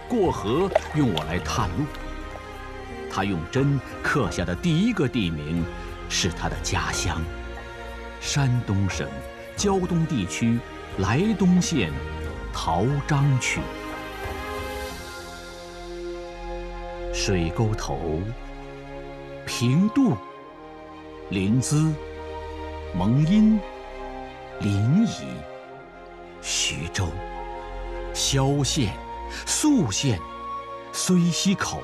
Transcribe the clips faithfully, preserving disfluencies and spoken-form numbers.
过河用我来探路。他用针刻下的第一个地名，是他的家乡——山东省胶东地区莱东县陶章区。水沟头、平度、临淄、蒙阴、临沂、徐州、萧县、宿县、睢溪口。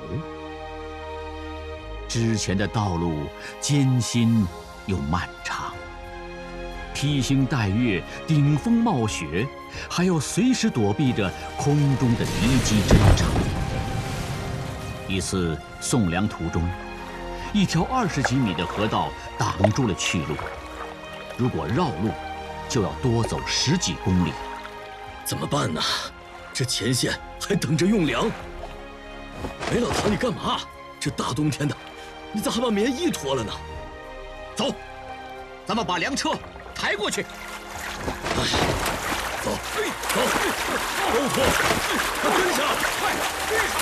之前的道路艰辛又漫长，披星戴月，顶风冒雪，还要随时躲避着空中的敌机侦察。一次送粮途中，一条二十几米的河道挡住了去路，如果绕路，就要多走十几公里。 怎么办呢？这前线还等着用粮。哎，老唐，你干嘛？这大冬天的，你咋还把棉衣脱了呢？ 走，咱们把粮车抬过去。 哎，走，走，都脱，快跟上，快追上！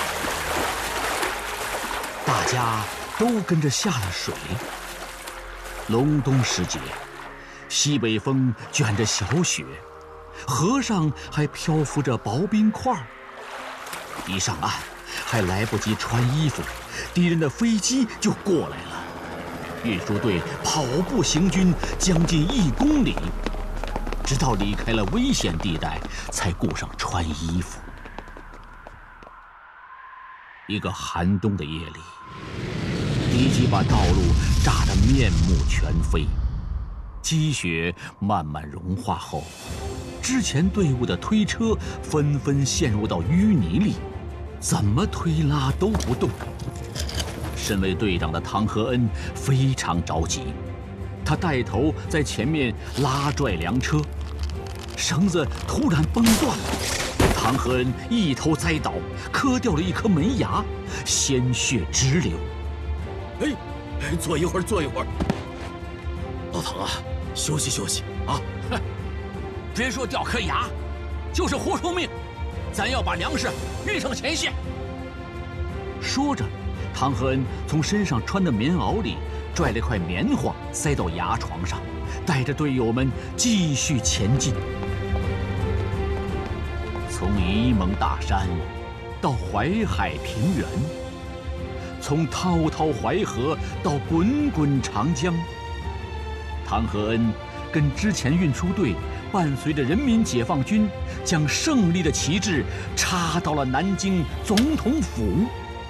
大家都跟着下了水。隆冬时节，西北风卷着小雪，河上还漂浮着薄冰块。一上岸，还来不及穿衣服，敌人的飞机就过来了。运输队跑步行军将近一公里，直到离开了危险地带，才顾上穿衣服。一个寒冬的夜里，敌机把道路炸得面目全非。积雪慢慢融化后，之前队伍的推车纷纷陷入到淤泥里，怎么推拉都不动。身为队长的唐和恩非常着急，他带头在前面拉拽粮车，绳子突然崩断了，唐和恩一头栽倒，磕掉了一颗门牙，鲜血直流。 哎，哎，坐一会儿，坐一会儿。老唐啊，休息休息啊！ 哼，别说掉颗牙，就是活出命，咱要把粮食运上前线。说着，唐和恩从身上穿的棉袄里拽了块棉花塞到牙床上，带着队友们继续前进。从沂蒙大山到淮海平原，从滔滔淮河到滚滚长江，唐和恩跟之前运输队伴随着人民解放军，将胜利的旗帜插到了南京总统府。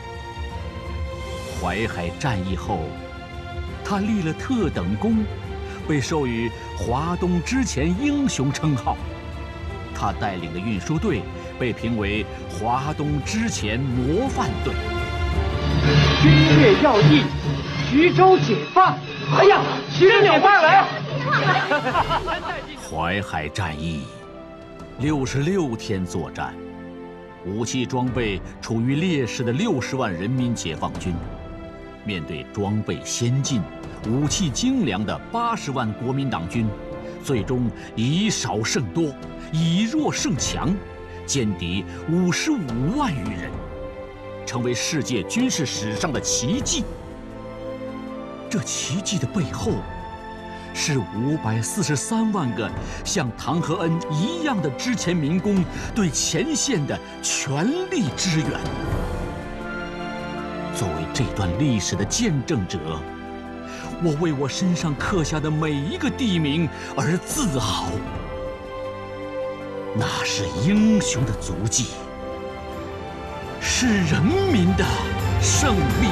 淮海战役后，他立了特等功，被授予华东之前英雄称号。他带领的运输队被评为华东之前模范队。 军略要义，徐州解放！哎呀，徐州解放了！ 淮海战役，六十六天作战，武器装备处于劣势的六十万人民解放军，面对装备先进、武器精良的八十万国民党军，最终以少胜多，以弱胜强，歼敌五十五万余人，成为世界军事史上的奇迹。这奇迹的背后，是五百四十三万个像唐和恩一样的之前民工对前线的全力支援。作为这段历史的见证者，我为我身上刻下的每一个地名而自豪。那是英雄的足迹，是人民的胜利。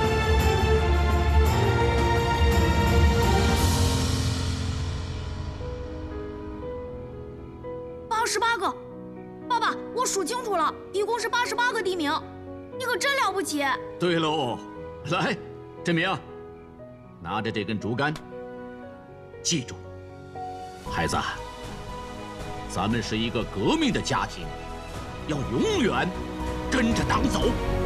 八十八个，爸爸，我数清楚了，一共是八十八个地名，你可真了不起。 对喽，来，振明，拿着这根竹竿，记住，孩子，咱们是一个革命的家庭，要永远跟着党走。